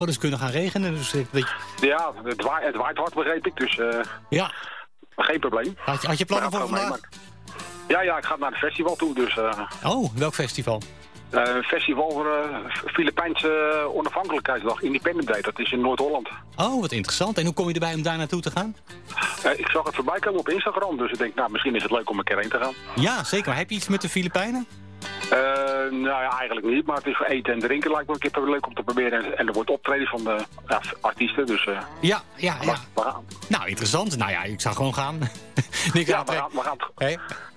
wel eens kunnen gaan regenen. Dus Ja, het waait hard, begreep ik. Dus ja. Geen probleem. Had je plannen voor vandaag? Ja, ik ga naar het festival toe. Dus, welk festival? Een festival voor Filipijnse onafhankelijkheidsdag, Independence Day. Dat is in Noord-Holland. Oh, wat interessant. En hoe kom je erbij om daar naartoe te gaan? Ik zag het voorbij komen op Instagram. Dus ik denk, misschien is het leuk om een keer heen te gaan. Ja, zeker. Maar heb je iets met de Filipijnen? Nou ja, eigenlijk niet. Maar het is voor eten en drinken lijkt me een keer leuk om te proberen. En er wordt optreden van de artiesten. Dus, Ja. We gaan. Nou, interessant. Nou ja, ik zou gewoon gaan. We gaan. Hey.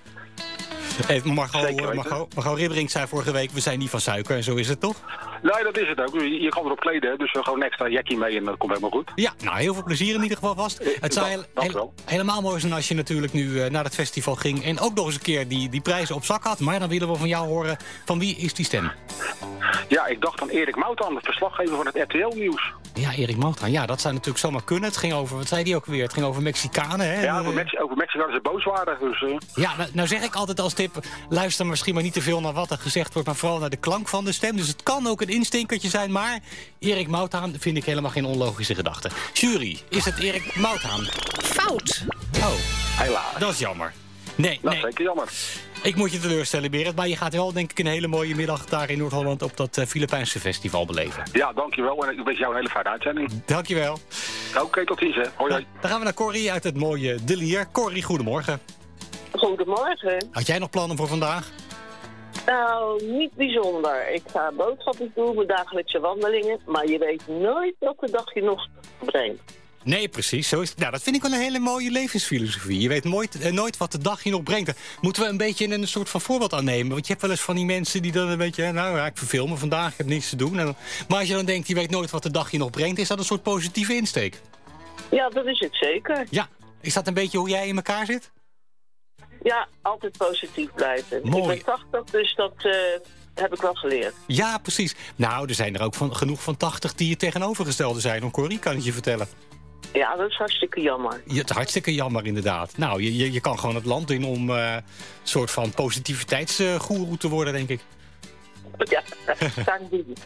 Margot Ribberink zei vorige week, we zijn niet van suiker. En zo is het toch? Nee, dat is het ook. Je kan erop kleden, hè? Dus gewoon een extra jackie mee en dat komt helemaal goed. Ja, nou, heel veel plezier in ieder geval vast. Het zou helemaal mooi zijn als je natuurlijk nu naar het festival ging... en ook nog eens een keer die prijzen op zak had. Maar dan willen we van jou horen, van wie is die stem? Ja, ik dacht aan Erik Moutan, de verslaggever van het RTL-nieuws. Ja, Erik Moutan. Ja, dat zou natuurlijk zomaar kunnen. Het ging over, wat zei die ook weer? Het ging over Mexicanen, hè? Ja, over Mexicanen ze boos waren. Dus, Ja, nou zeg ik altijd als tip... luister misschien maar niet te veel naar wat er gezegd wordt... maar vooral naar de klank van de stem. Dus het kan ook een instinkertje zijn, maar... Erik Moutan vind ik helemaal geen onlogische gedachte. Jury, is het Erik Moutan? Fout. Oh, helaas. Dat is jammer. Nee. Zeker jammer. Ik moet je teleurstellen, Berend, maar je gaat wel denk ik een hele mooie middag daar in Noord-Holland op dat Filipijnse festival beleven. Ja, dankjewel en ik wens jou een hele fijne uitzending. Dankjewel. Oké, tot ziens. Hoi. Dan gaan we naar Corrie uit het mooie De Lier. Corrie, goedemorgen. Goedemorgen. Had jij nog plannen voor vandaag? Nou, niet bijzonder. Ik ga boodschappen doen, mijn dagelijkse wandelingen, maar je weet nooit wat de dag je nog brengt. Nee, precies. Zo is het. Nou, dat vind ik wel een hele mooie levensfilosofie. Je weet nooit wat de dag je nog brengt. Daar moeten we een beetje een soort van voorbeeld aan nemen. Want je hebt wel eens van die mensen die dan een beetje... ik verveel me vandaag, ik heb niets te doen. Maar als je dan denkt, je weet nooit wat de dag je nog brengt... is dat een soort positieve insteek? Ja, dat is het zeker. Ja. Is dat een beetje hoe jij in elkaar zit? Ja, altijd positief blijven. Mooi. Ik ben 80, dus dat heb ik wel geleerd. Ja, precies. Nou, er zijn er ook genoeg van 80 die het tegenovergestelde zijn. Corrie, kan ik je vertellen. Ja, dat is hartstikke jammer. Het is hartstikke jammer, inderdaad. Nou, je kan gewoon het land in om een soort van positiviteitsgoeroe te worden, denk ik. Ja, dat ga ik doen.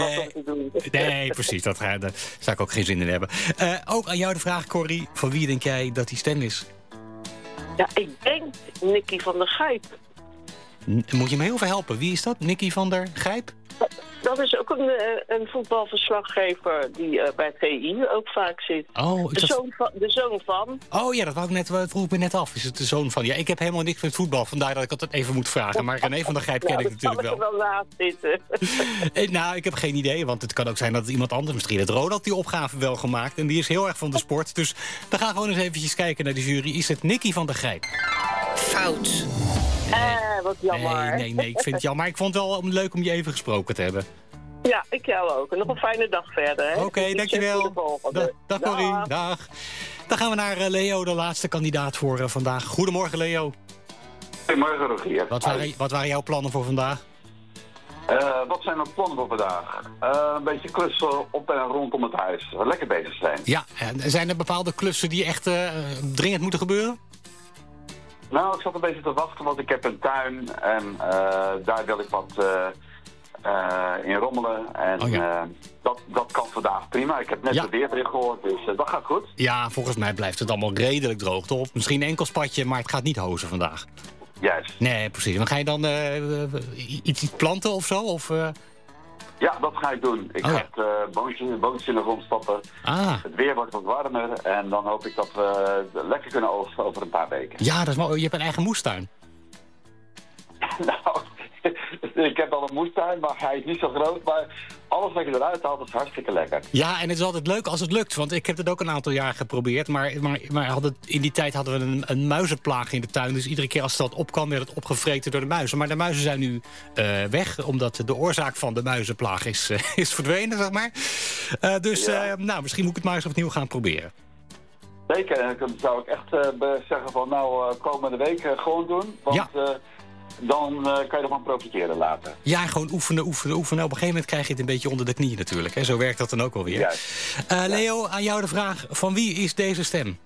Nee, precies. Daar zou ik ook geen zin in hebben. Ook aan jou de vraag, Corrie. Van wie denk jij dat die stem is? Ja, ik denk Nicky van der Gijp. Moet je me heel veel helpen. Wie is dat? Nicky van der Gijp? Dat is ook een voetbalverslaggever die bij TI ook vaak zit. Oh, de zoon van. Oh ja, dat vroeg ik me net af. Is het de zoon van? Ja, ik heb helemaal niks met voetbal, vandaar dat ik dat even moet vragen. Maar René van der Gijp ken ik natuurlijk wel. Ik kan er wel naast zitten. Nou, ik heb geen idee, want het kan ook zijn dat het iemand anders... Misschien heeft Ronald die opgave wel gemaakt en die is heel erg van de sport. Dus we gaan gewoon eens eventjes kijken naar de jury. Is het Nicky van der Gijp? Fout. Wat jammer. Nee, ik vind het jammer. Maar ik vond het wel leuk om je even gesproken te hebben. Ja, ik jou ook. En nog een fijne dag verder. Oké, dankjewel. Dag Corrie. Dag. Dan gaan we naar Leo, de laatste kandidaat voor vandaag. Goedemorgen, Leo. Goedemorgen, Rogier. Wat waren jouw plannen voor vandaag? Wat zijn mijn plannen voor vandaag? Een beetje klussen op en rondom het huis. Lekker bezig zijn. Ja, zijn er bepaalde klussen die echt dringend moeten gebeuren? Nou, ik zat een beetje te wachten, want ik heb een tuin en daar wil ik wat in rommelen. En dat kan vandaag prima. Ik heb net de weerbericht gehoord, dus dat gaat goed. Ja, volgens mij blijft het allemaal redelijk droog, toch? Misschien een enkel spatje, maar het gaat niet hozen vandaag. Juist. Nee, precies. Dan ga je dan iets planten of zo? Of, Ja, dat ga ik doen. Ik ga het boontjes in de grond stoppen. Het weer wordt wat warmer en dan hoop ik dat we lekker kunnen oogsten over een paar weken. Ja, dat is mooi. Je hebt een eigen moestuin. Nou, ik heb al een moestuin, maar hij is niet zo groot. Maar alles wat je eruit haalt is hartstikke lekker. Ja, en het is altijd leuk als het lukt. Want ik heb het ook een aantal jaar geprobeerd. Maar in die tijd hadden we een muizenplaag in de tuin. Dus iedere keer als het opkwam, werd het opgevreten door de muizen. Maar de muizen zijn nu weg. Omdat de oorzaak van de muizenplaag is verdwenen, zeg maar. Misschien moet ik het maar eens opnieuw gaan proberen. Zeker. En dan zou ik echt zeggen van komende week gewoon doen. Want dan kan je ervan profiteren later. Ja, gewoon oefenen. Op een gegeven moment krijg je het een beetje onder de knie natuurlijk. Hè? Zo werkt dat dan ook wel weer. Leo, aan jou de vraag. Van wie is deze stem?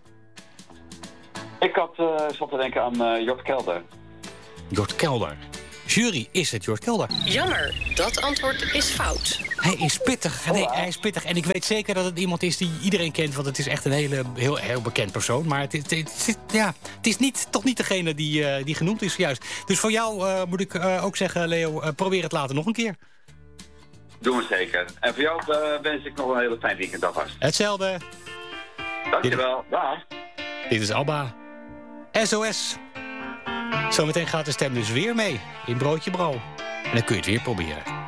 Ik zat te denken aan Jort Kelder. Jort Kelder. Jury, is het Jort Kelder? Jammer, dat antwoord is fout. Hij is pittig. Nee, hij is pittig. En ik weet zeker dat het iemand is die iedereen kent, want het is echt een heel bekend persoon. Maar het is toch niet degene die genoemd is juist. Dus voor jou moet ik ook zeggen, Leo, probeer het later nog een keer. Doen we zeker. En voor jou wens ik nog een hele fijn weekend alvast. Hetzelfde. Dankjewel. Dag. Dit is Abba. SOS. Zometeen gaat de stem dus weer mee in Broodje Bro. En dan kun je het weer proberen.